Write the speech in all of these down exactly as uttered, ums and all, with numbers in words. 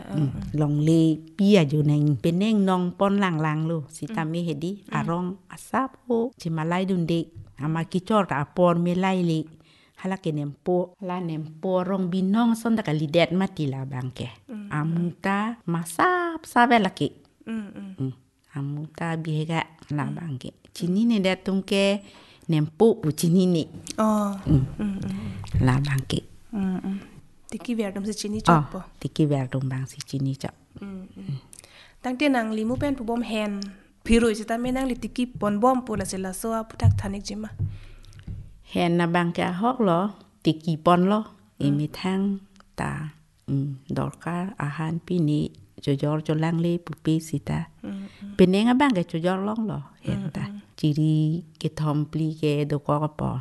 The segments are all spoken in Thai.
ลองเลเปียอยู่ในเป็นเน่งนองป้อนหลังๆลูสิตามีเฮ็ดดิอารองอาซาโพจิมาไลดุนเดอามากิจอร์อาปอนเมไลเลฮาลาเกเนมโปลาเนมโปรองบินน้องซอนตะกะลิเดดมาติลาบังแกอามุตามาซาบซาเวลาเกอืมอามุตาบิเฮกะลาบังเกจินี่เนเดตุงแกเนมโปปุจินี่นี่อ๋ออืมลาบังเกอืม Tiki verdum si chini chop po. Tiki verdum bang si chini chop. Tang te nang limu pen pu bom hen. Phiru si ta me nang li tiki pon bom pu la se la so putak thanik jima. Hen na bang ka hok lo tiki pon lo. E mi thang ta dorkar ahan pini jojor jolang le pu pi sita. Penenga bang ke jojor long lo hen ta. Ciri ke thom pli ke do ko ko po.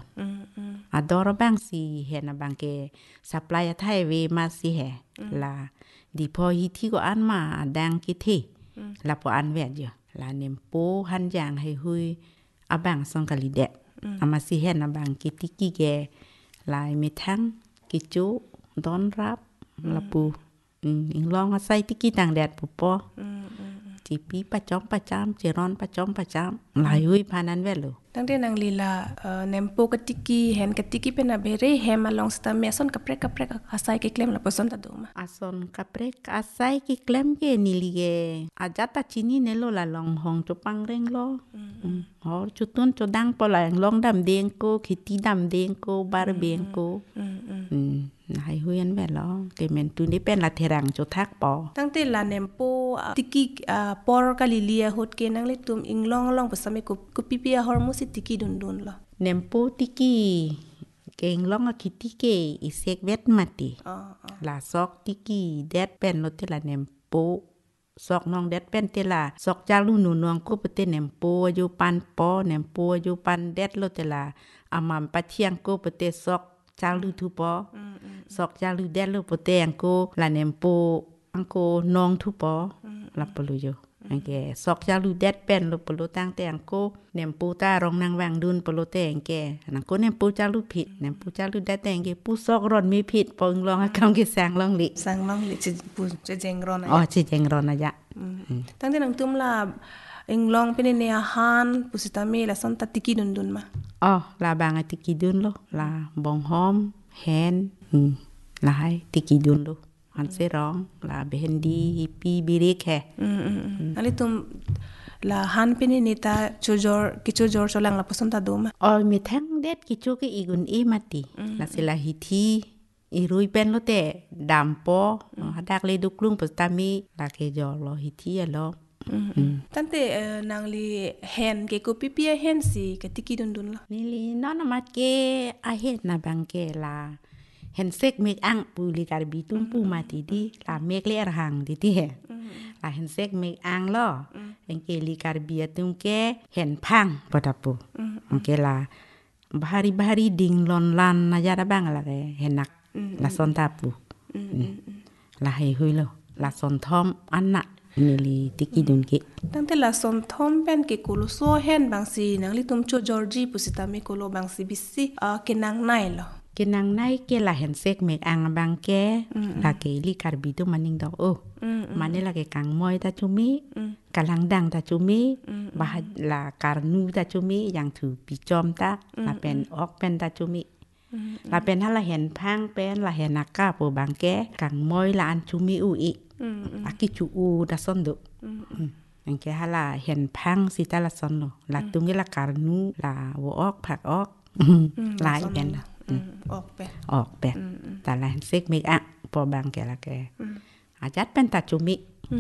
Adoro bang si he na bang ke supply thai we ma si he la di po hi thi ko an ma dang ki thi la po an vet yo la nem po han yang hai hui a bang song ka li de ama si he na bang ki ti ki ge la mi thang ki chu don rap la pu ing long a sai ti ki tang det pu poจีปีประจอมประจามเจรอนประจอมประจามหลายหุยพานั้นเวลลูตั้งแต่นางลีลาเอ่อเนมโปกติกีเห็นกติกีเป็นอะเบเรเฮมาลองสตาเมซอนกับเปรกกับเปรกอาศัยกิเคลมละปสนตะดูมาอาซอนกับเปรกอาศัยกิเคลมเกนิลิเกอาจัตตาชินีเนโลละลองหองจุปังเร่งโลอืมอ๋อจุตุนจุดังปลายลองดำเดงโกคิตีดำเดงโกบาร์เบงโกอืมอืมหายหุยอันแวลอเกเมนตุนี่เป็นละเทรังจุทักปอตั้งแต่ละเนมโปติกีอ่าปอร์กาลิเลียฮดเกนังเลตุมอิงลองลองปสมิกุกุปิปิอาฮอร์มุสิติกีดุนดุนละเนมโปติกีเกงลองอะคิติเกอิเซกเวตมาติอ๋อลาซอกติกีเดดเป็นโนเตละเนมโปซอกน้องเด็ดเป็นเตลาซอกจาลูหนูนวงกูปเตเนมโปอยู่ปันปอเนมโปอยู่ปันเด็ดโลเตลาอามัมปะเทียงกูปเตซอกจาลูทูปอซอกจาลูเด็ดโลปเตอังกูลาเนมโปอังกูน้องทูปอลาปลุอยู่อังแกซอกจาลูเด็ดเป็นโลปลุตั้งแต่อังกูเนมโปตารองนางวางดุนปลุเตอังแกอังกูเนมโปจาลูผิดเนมโปจาลูเด็ดแต่อังแกปูซอกรอนมีผิดปองลองให้คำแกแสงลองลิแสงลองลิจะปูจะเจงรอนอ๋อจะเจงรอนนะยะตั้งแต่นังตุ้มลาเอ็งลองเป็นในอาหารปุสิตามีละสันตติกิดุนดุนมาอ๋อลาบางติกิดุนโลลาบองหอมแฮนลาให้ติกิดุนโลอันเสร้องลาเบนดีฮิปีบิริแค่อันนี้ตุ้มลาฮันเป็นในตาจูจอร์กิจูจอร์โซลังละปสันตาดูมาอ๋อมีทั้งเด็ดกิจูก็อีกุนอีมาติลาเซลาฮิทีอีรุยเป็นโลเตดามปอฮัดดักเลดุกลุงปสตามีลาเกจอร์โลฮิทีอะโลตั้งแต่นางลีเห็นเกกูปิปิเห็นสิกติกิดุนดุนละนี่ลีนอนมาเกอาเห็นนะบังเกลาเห็นเซกเมกอังปูลิการบีตุ้มปูมาติดีลาเมกเลอหังดิที่เห็นลาเห็นเซกเมกอังล้อเอ็งเกลิการบีตุ้มแกเห็นพังปะทับปูอังเกลาบาริบาริดิงลอนลันนายาดาบังละเกเห็นนักลาซอนตาปูลาให้หุยโลลาซอนทอมอันนักนี่ลีติกิดุนเกตั้งแต่ละสนทอมเป็นเกกุลโซเห็นบางสีนังลิตุมโจจอร์จีปุสิตามิโกโลบางสีบิสิเอ่อเกนังไนเหรอเกนังไนเกลาเห็นเซกเมกอังบางแกลาเกลิคาร์บิตุมันนิงดอกโอมันนี่ลาเกกังมอยตาจุมิกำลังดังตาจุมิบาลาการนูตาจุมิอย่างถือปีจอมตาลาเป็นออกเป็นตาจุมิลาเป็นถ้าลาเห็นพังเป็นลาเห็นนักกาปูบางแกกังมอยลาอันจุมิอูอีอากิจูอูดาซอนโดอันแกฮาลาเห็นพังสิตาลาซอนโนลาตุงเกลาการนูลาวออกผักออกลายเป็นออกเป็นออกเป็นแต่ละเซกเมกอะพอบางแกละแกอาจัดเป็นตัดจุมิ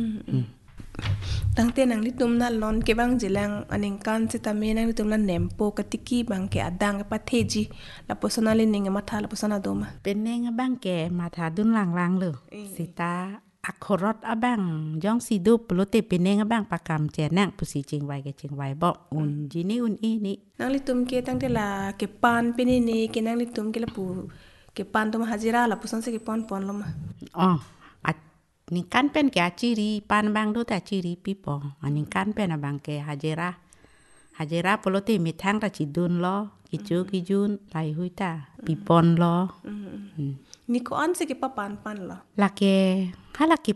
ตั้งแต่นังลิตุมนั่นลอนเก็บบางจิลังอันนี้การสิตามีนังลิตุมนั่นเนมโปกติกีบางแกอดังกับประเทศจีละปสนาลินิงมาทาละปสนาโดมาเป็นเนงบางแกมาทาดุนลางๆเลยสิตาอักขรถอะบังย่องสีดูปโลเตเป็นเนงบังปากกำแจนังผู้สีจริงไว้แกจริงไว้บอกอุ่นจีนี่อุ่นอีนี่นังลิตุมเกตั้งแต่ละเก็บปานเป็นนี่เกนังลิตุมเกละปูเก็บปานตัวมาฮาจิราละผู้สันสิเก็บปอนปอนลงมาอ๋อนี่กันเป็นแกจีรีปานบางดูแต่จีรีปีปองอันนี้กันเป็นอะบางแกฮาจิราฮาจิราปโลเตมีทั้งราชิดุนล้อกิจูกิจุนไหลหุยตาปีปอนล้อนี่ก็อันสิเก็บปานปานละละแกฮาละเก็บ